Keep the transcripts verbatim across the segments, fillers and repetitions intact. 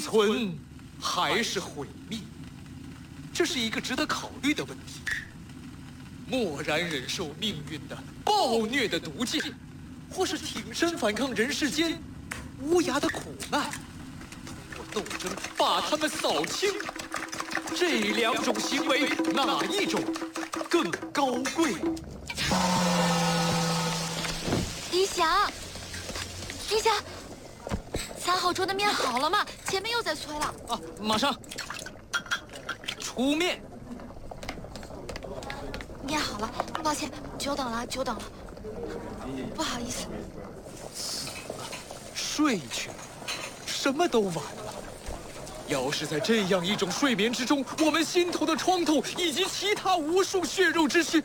存还是毁灭？这是一个值得考虑的问题。默然忍受命运的暴虐的毒箭，或是挺身反抗人世间无涯的苦难，通过斗争把他们扫清。这两种行为，哪一种更高贵？ 李想，李想，三号桌的面好了吗？前面又在催了。 啊，马上出面。 面好了，抱歉，久等了，久等了，不好意思。 死了，睡去了，什么都晚了。要是在这样一种睡眠之中，我们心头的创痛以及其他无数血肉之躯，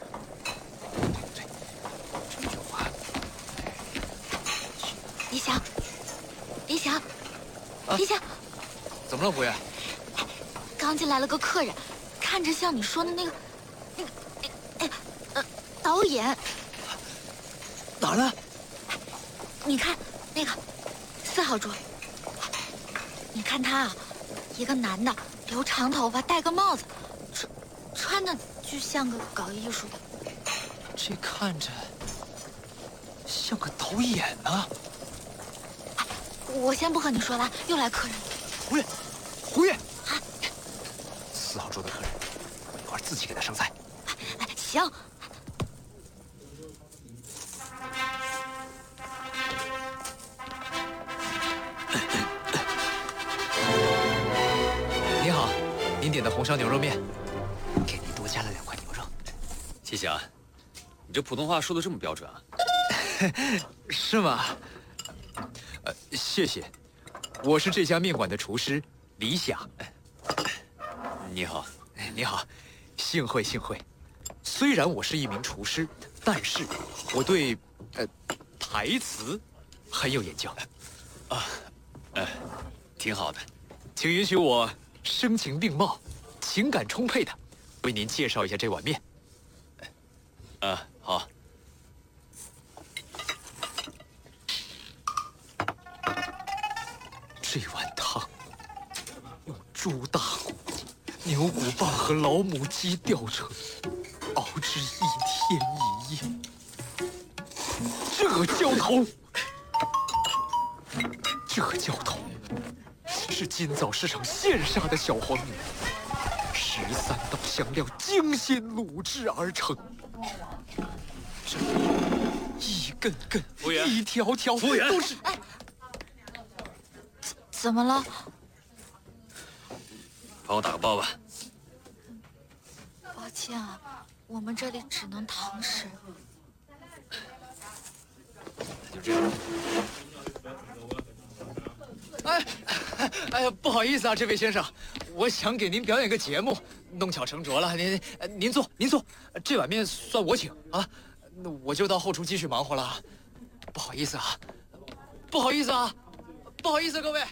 李想，李想，李想， 怎么了，博远？ 刚进来了个客人，看着像你说的那个，那个，哎，呃，导演。 哪儿呢？ 你看那个四号桌，你看他啊，一个男的，留长头发，戴个帽子，穿穿的就像个搞艺术的。 这看着像个导演呢。 我先不和你说了，又来客人了。 胡月，胡月， 啊， 四号桌的客人，我一会儿自己给他上菜。 哎，行。 您好，您点的红烧牛肉面，给您多加了两块牛肉。 谢谢啊，你这普通话说的这么标准啊？ 是吗？呃，谢谢，我是这家面馆的厨师李想。 你好， 你好，幸会幸会。虽然我是一名厨师，但是我对呃台词很有研究。 啊，呃，挺好的， 请允许我声情并茂、情感充沛的为您介绍一下这碗面。 啊，好。 这碗汤用猪大骨、牛骨棒和老母鸡吊成，熬制一天一夜。这浇头，这浇头是今早市场现杀的小黄牛，十三道香料精心卤制而成。这一根根、一条条都是。 哎，怎么了？ 帮我打个包吧。 抱歉啊，我们这里只能堂食。 就这样。 哎，哎呀，不好意思啊，这位先生，我想给您表演个节目，弄巧成拙了。您您坐，您坐，这碗面算我请啊。那我就到后厨继续忙活了。不好意思啊，不好意思啊，不好意思，各位。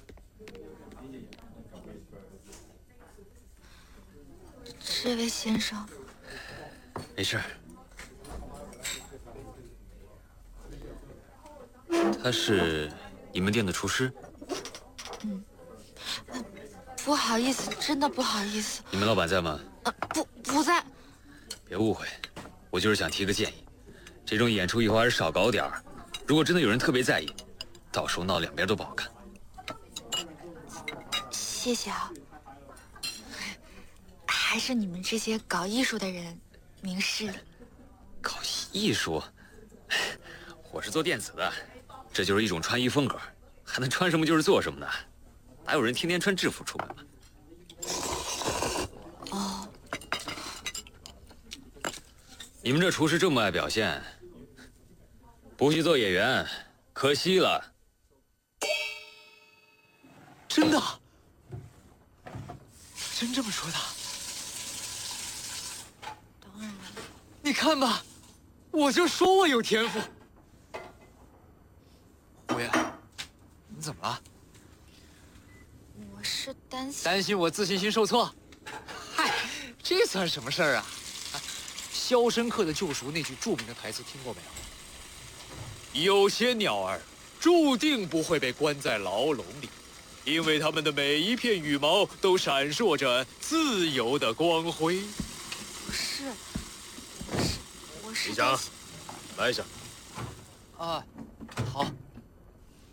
这位先生， 没事。他是你们店的厨师？ 嗯，不好意思，真的不好意思。 你们老板在吗？ 呃，不，不在。 别误会，我就是想提个建议，这种演出以后还是少搞点儿。如果真的有人特别在意，到时候闹两边都不好看。 谢谢啊。还是你们这些搞艺术的人明事理。 搞艺术？我是做电子的，这就是一种穿衣风格，还能穿什么就是做什么呢？哪有人天天穿制服出门嘛？ 哦。 你们这厨师这么爱表现，不去做演员，可惜了。 真的？真这么说的？ 当然了。 你看吧，我就说我有天赋。胡爷，你怎么了？ 我是担心担心我自信心受挫。嗨，这算什么事儿啊？《肖申克的救赎》那句著名的台词听过没有？有些鸟儿注定不会被关在牢笼里， 因为它们的每一片羽毛都闪烁着自由的光辉。 不是，我是，我是李强在， 来一下。 啊，好。